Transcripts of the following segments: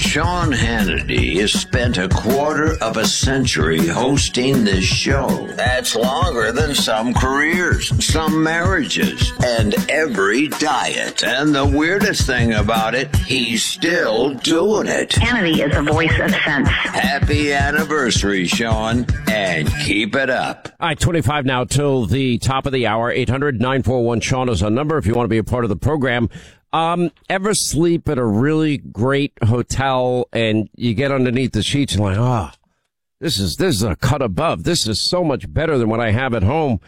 Sean Hannity has spent a quarter of a century hosting this show. That's longer than some careers, some marriages, and every diet. And the weirdest thing about it, he's still doing it. Hannity is a voice of sense. Happy anniversary, Sean, and keep it up. All right, 25 now till the top of the hour. 800-941-SEAN is our number if you want to be a part of the program. Ever sleep at a really great hotel and you get underneath the sheets and like, this is a cut above. This is so much better than what I have at home.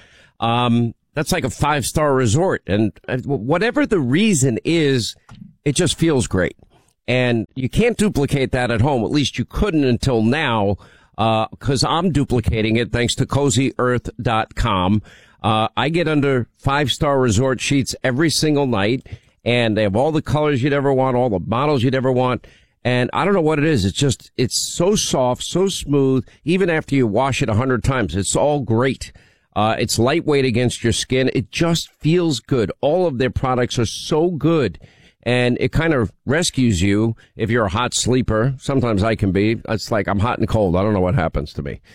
That's like a 5-star resort. And whatever the reason is, it just feels great. And you can't duplicate that at home. At least you couldn't until now, because I'm duplicating it thanks to CozyEarth.com. I get under 5-star resort sheets every single night. And they have all the colors you'd ever want, all the models you'd ever want. And I don't know what it is. It's so soft, so smooth. Even after you wash it 100 times, it's all great. It's lightweight against your skin. It just feels good. All of their products are so good. And it kind of rescues you if you're a hot sleeper. Sometimes I can be. It's like I'm hot and cold. I don't know what happens to me.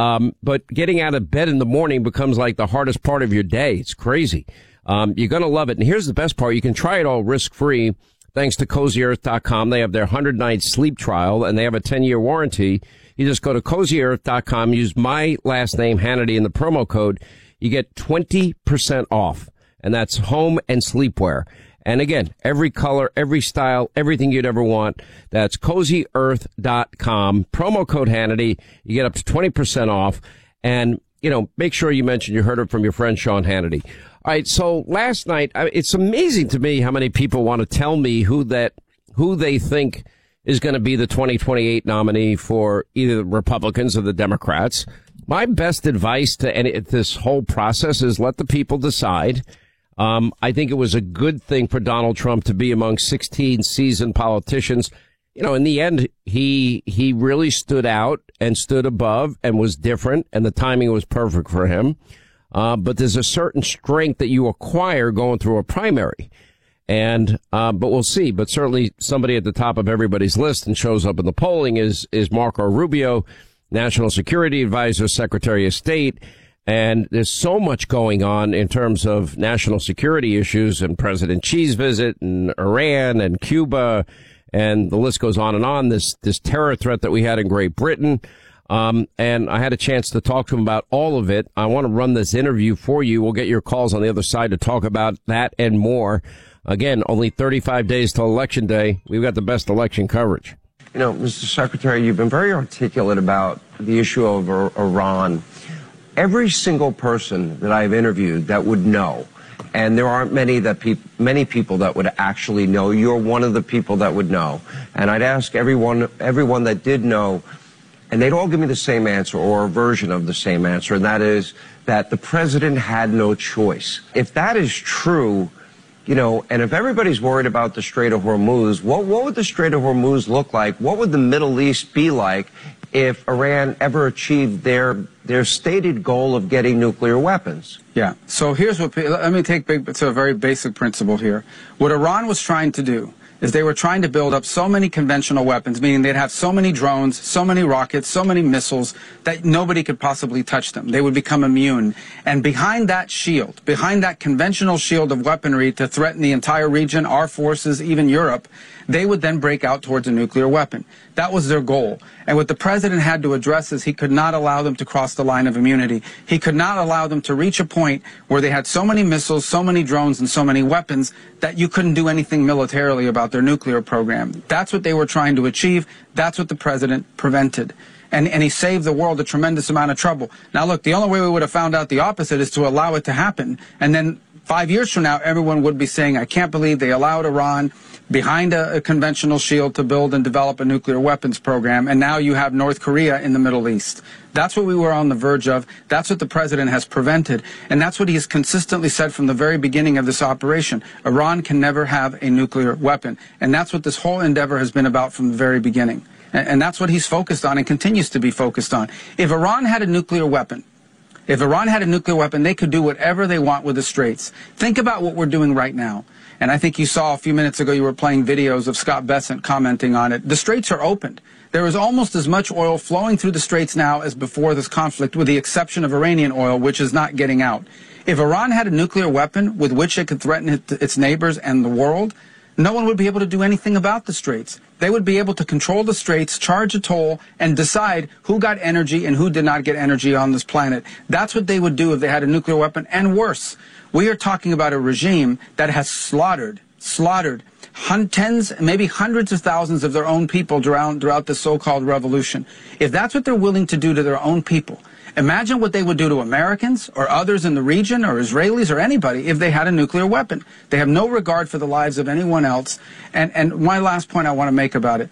But getting out of bed in the morning becomes like the hardest part of your day. It's crazy. You're going to love it. And here's the best part. You can try it all risk-free thanks to CozyEarth.com. They have their 100-night sleep trial, and they have a 10-year warranty. You just go to CozyEarth.com, use my last name, Hannity, in the promo code. You get 20% off, and that's home and sleepwear. And again, every color, every style, everything you'd ever want. That's CozyEarth.com. Promo code Hannity. You get up to 20% off. And, make sure you mention you heard it from your friend Sean Hannity. All right, so last night, it's amazing to me how many people want to tell me who they think is going to be the 2028 nominee for either the Republicans or the Democrats. My best advice to this whole process is let the people decide. I think it was a good thing for Donald Trump to be among 16 seasoned politicians. In the end, he really stood out and stood above and was different, and the timing was perfect for him. But there's a certain strength that you acquire going through a primary. And, but we'll see. But certainly somebody at the top of everybody's list and shows up in the polling is Marco Rubio, National Security Advisor, Secretary of State. And there's so much going on in terms of national security issues and President Xi's visit and Iran and Cuba. And the list goes on and on. This terror threat that we had in Great Britain. And I had a chance to talk to him about all of it. I want to run this interview for you. We'll get your calls on the other side to talk about that and more. Again, only 35 days till Election Day. We've got the best election coverage. Mr. Secretary, you've been very articulate about the issue of Iran. Every single person that I've interviewed that would know, and there aren't many people that would actually know. You're one of the people that would know. And I'd ask everyone that did know, and they'd all give me the same answer or a version of the same answer, and that is that the president had no choice. If that is true, and if everybody's worried about the Strait of Hormuz, what would the Strait of Hormuz look like? What would the Middle East be like if Iran ever achieved their stated goal of getting nuclear weapons? Yeah. So here's let me take to a very basic principle here. What Iran was trying to do is they were trying to build up so many conventional weapons, meaning they'd have so many drones, so many rockets, so many missiles that nobody could possibly touch them. They would become immune. And behind that shield, behind that conventional shield of weaponry to threaten the entire region, our forces, even Europe, they would then break out towards a nuclear weapon. That was their goal. And what the president had to address is he could not allow them to cross the line of immunity. He could not allow them to reach a point where they had so many missiles, so many drones, and so many weapons that you couldn't do anything militarily about their nuclear program. That's what they were trying to achieve. That's what the president prevented. And he saved the world a tremendous amount of trouble. Now, look, the only way we would have found out the opposite is to allow it to happen. And then 5 years from now, everyone would be saying, I can't believe they allowed Iran behind a conventional shield to build and develop a nuclear weapons program, and now you have North Korea in the Middle East. That's what we were on the verge of. That's what the president has prevented, and that's what he has consistently said from the very beginning of this operation. Iran can never have a nuclear weapon, and that's what this whole endeavor has been about from the very beginning. And that's what he's focused on and continues to be focused on. If Iran had a nuclear weapon, they could do whatever they want with the Straits. Think about what we're doing right now. And I think you saw a few minutes ago, you were playing videos of Scott Bessent commenting on it. The straits are opened. There is almost as much oil flowing through the straits now as before this conflict, with the exception of Iranian oil, which is not getting out. If Iran had a nuclear weapon with which it could threaten its neighbors and the world, no one would be able to do anything about the straits. They would be able to control the straits, charge a toll, and decide who got energy and who did not get energy on this planet. That's what they would do if they had a nuclear weapon. And worse, we are talking about a regime that has slaughtered tens, maybe hundreds of thousands of their own people throughout the so-called revolution. If that's what they're willing to do to their own people, imagine what they would do to Americans or others in the region or Israelis or anybody if they had a nuclear weapon. They have no regard for the lives of anyone else. And my last point I want to make about it,